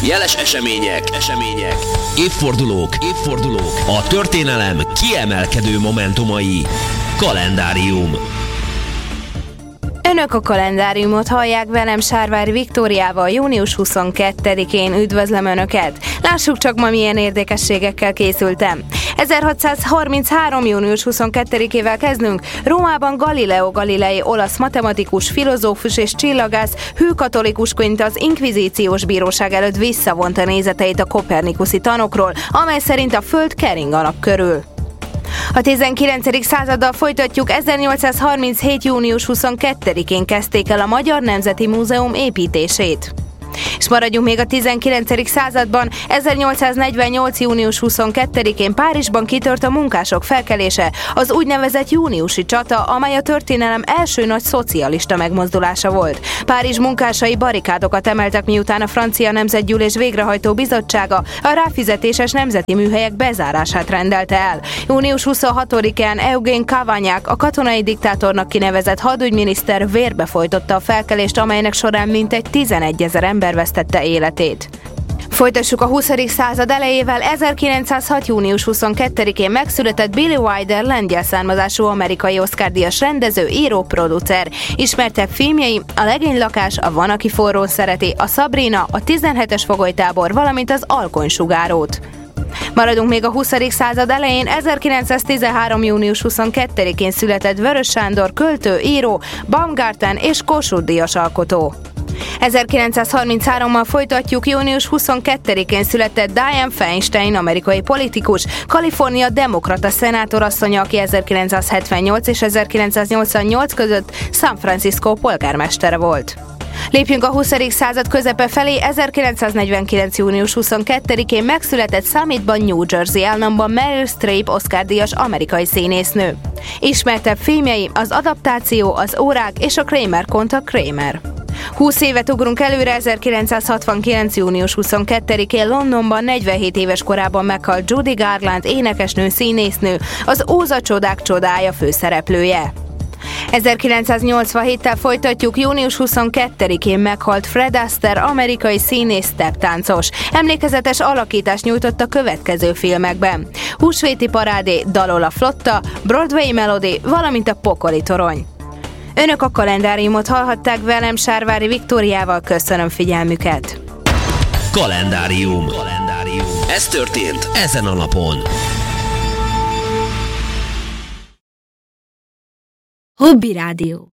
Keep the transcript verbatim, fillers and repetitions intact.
Jeles események, események, évfordulók, évfordulók, a történelem kiemelkedő momentumai. Kalendárium. Önök a kalendáriumot hallják, velem Sárvári Viktóriával június huszonkettedikén. Üdvözlöm Önöket! Lássuk csak ma milyen érdekességekkel készültem. ezerhatszázharminchárom. június huszonkettedikével kezdünk. Rómában Galileo Galilei, olasz matematikus, filozófus és csillagász hűkatolikusként az inkvizíciós bíróság előtt visszavonta nézeteit a kopernikuszi tanokról, amely szerint a Föld kering a nap körül. A tizenkilencedik századdal folytatjuk. ezernyolcszázharminchét. június huszonkettedikén kezdték el a Magyar Nemzeti Múzeum építését. És maradjunk még a tizenkilencedik században. ezernyolcszáznegyvennyolc. június huszonkettedikén Párizsban kitört a munkások felkelése, az úgynevezett júniusi csata, amely a történelem első nagy szocialista megmozdulása volt. Párizs munkásai barikádokat emeltek, miután a francia nemzetgyűlés végrehajtó bizottsága a ráfizetéses nemzeti műhelyek bezárását rendelte el. június huszonhatodikán Eugène Cavaignac, a katonai diktátornak kinevezett hadügyminiszter vérbe folytotta a felkelést, amelynek során mintegy tizenegyezer ember vesztette életét. Folytassuk a huszadik század elejével. ezerkilencszázhat. június huszonkettedikén megszületett Billy Wilder, lengyel származású amerikai Oscar-díjas rendező, író, producer. Ismertebb filmjei a Legénylakás, a Van, aki forró szereti, a Sabrina, a tizenhetes fogolytábor, valamint az Alkonysugárót. Maradunk még a huszadik század elején. ezerkilencszáztizenhárom. június huszonkettedikén született Vörös Sándor, költő, író, Baumgarten és Kossuth-díjas alkotó. ezerkilencszázharminchárom. folytatjuk. június huszonkettedikén született Dianne Feinstein, amerikai politikus, Kalifornia demokrata szenátorasszonya, aki ezerkilencszázhetvennyolc és ezerkilencszáznyolcvannyolc között San Francisco polgármestere volt. Lépjünk a huszadik század közepe felé. ezerkilencszáznegyvenkilenc. június huszonkettedikén megszületett Summitban, New Jersey államban Meryl Streep, Oscar-díjas amerikai színésznő. Ismertebb filmjei az Adaptáció, az Órák és a Kramer kontra Kramer. húsz évet ugrunk előre. ezerkilencszázhatvankilenc. június huszonkettedikén Londonban negyvenhét éves korában meghalt Judy Garland, énekesnő, színésznő, az Óza csodák csodája főszereplője. ezerkilencszáznyolcvanhéttel folytatjuk. június huszonkettedikén meghalt Fred Astaire, amerikai színész, stepptáncos. Emlékezetes alakítást nyújtott a következő filmekben: Húsvéti parádé, Dalol a flotta, Broadway Melody, valamint a Pokoli torony. Önök a kalendáriumot hallhatták, velem Sárvári Viktóriával. Köszönöm figyelmüket! Kalendárium. Kalendárium. Ez történt ezen a napon. Hobby Rádió.